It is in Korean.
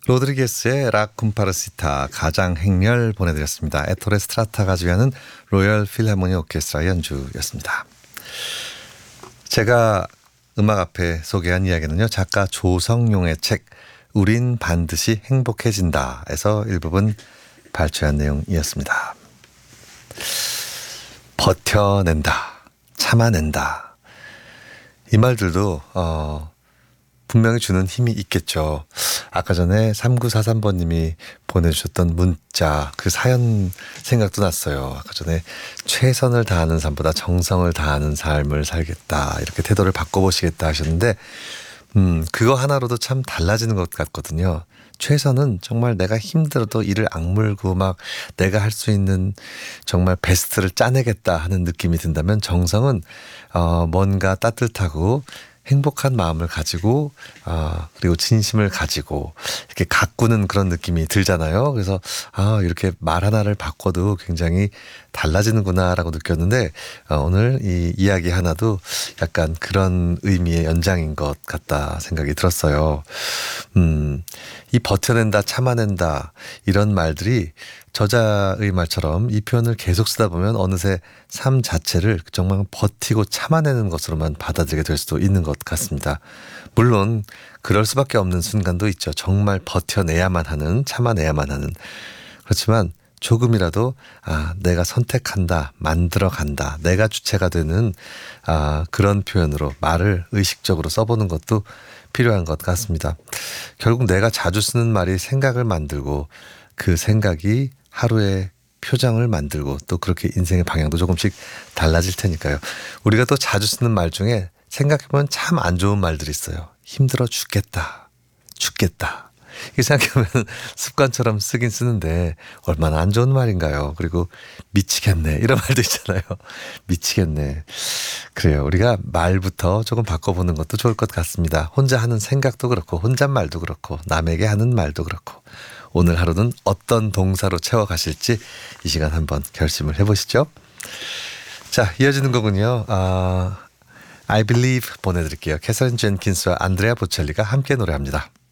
로드리게스의 라 쿰파르시타 가장 행렬 보내드렸습니다. 에토레 스트라타가 지휘하는 로열 필하모니 오케스트라 연주였습니다. 제가 음악 앞에 소개한 이야기는요, 작가 조성용의 책 우린 반드시 행복해진다에서 일부분 발췌한 내용이었습니다. 버텨낸다, 참아낸다, 이 말들도 분명히 주는 힘이 있겠죠. 아까 전에 3943번님이 보내주셨던 문자, 그 사연 생각도 났어요. 아까 전에 최선을 다하는 삶보다 정성을 다하는 삶을 살겠다, 이렇게 태도를 바꿔보시겠다 하셨는데 그거 하나로도 참 달라지는 것 같거든요. 최선은 정말 내가 힘들어도 이를 악물고 막 내가 할 수 있는 정말 베스트를 짜내겠다 하는 느낌이 든다면, 정성은 뭔가 따뜻하고 행복한 마음을 가지고 그리고 진심을 가지고 이렇게 가꾸는 그런 느낌이 들잖아요. 그래서 이렇게 말 하나를 바꿔도 굉장히 달라지는구나라고 느꼈는데, 오늘 이 이야기 하나도 약간 그런 의미의 연장인 것 같다 생각이 들었어요. 이 버텨낸다, 참아낸다, 이런 말들이 저자의 말처럼 이 표현을 계속 쓰다 보면 어느새 삶 자체를 정말 버티고 참아내는 것으로만 받아들이게 될 수도 있는 것 같습니다. 물론 그럴 수밖에 없는 순간도 있죠. 정말 버텨내야만 하는, 참아내야만 하는. 그렇지만 조금이라도 내가 선택한다, 만들어간다, 내가 주체가 되는 그런 표현으로 말을 의식적으로 써보는 것도 필요한 것 같습니다. 결국 내가 자주 쓰는 말이 생각을 만들고, 그 생각이 하루의 표정을 만들고, 또 그렇게 인생의 방향도 조금씩 달라질 테니까요. 우리가 또 자주 쓰는 말 중에 생각해보면 참 안 좋은 말들이 있어요. 힘들어 죽겠다, 죽겠다. 이게 생각해보면 습관처럼 쓰긴 쓰는데 얼마나 안 좋은 말인가요. 그리고 미치겠네, 이런 말도 있잖아요. 미치겠네. 그래요. 우리가 말부터 조금 바꿔보는 것도 좋을 것 같습니다. 혼자 하는 생각도 그렇고, 혼잣말도 그렇고, 남에게 하는 말도 그렇고, 오늘 하루는 어떤 동사로 채워가실지 이 시간 한번 결심을 해보시죠. 자, 이어지는 곡은요, I Believe 보내드릴게요. 캐서린 젠킨스와 안드레아 보첼리가 함께 노래합니다.